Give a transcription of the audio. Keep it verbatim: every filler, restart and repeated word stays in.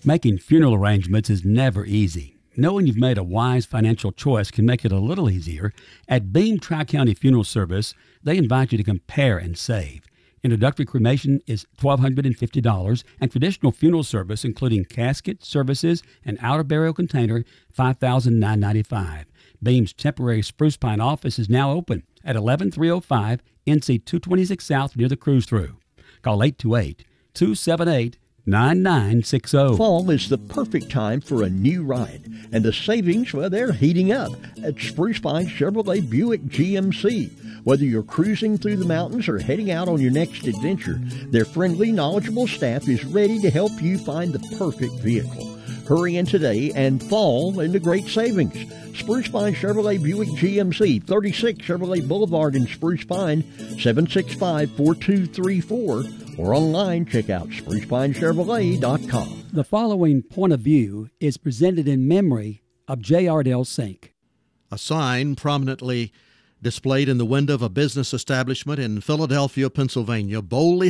Making funeral arrangements is never easy. Knowing you've made a wise financial choice can make it a little easier. At Beam Tri-County Funeral Service, they invite you to compare and save. Introductory cremation is one thousand two hundred fifty dollars, and traditional funeral service, including casket, services, and outer burial container, five thousand nine hundred ninety-five dollars. Beam's temporary Spruce Pine office is now open at eleven three oh five N C two twenty-six South near the cruise-through. Call eight two eight, two seven eight, nine nine six zero. Fall is the perfect time for a new ride, and the savings, well, they're heating up at Spruce Pine Chevrolet Buick G M C. Whether you're cruising through the mountains or heading out on your next adventure, their friendly, knowledgeable staff is ready to help you find the perfect vehicle. Hurry in today and fall into great savings. Spruce Pine Chevrolet Buick G M C, thirty-six Chevrolet Boulevard in Spruce Pine, seven six five, four two three four, or online, check out spruce pine chevrolet dot com. The following point of view is presented in memory of J. Ardell Sink. A sign prominently displayed in the window of a business establishment in Philadelphia, Pennsylvania, boldly